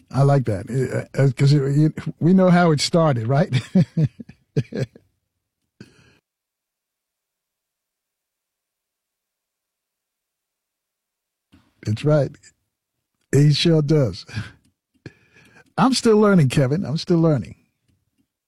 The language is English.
I like that because we know how it started, right? It's right. He sure does. I'm still learning, Kevin. I'm still learning.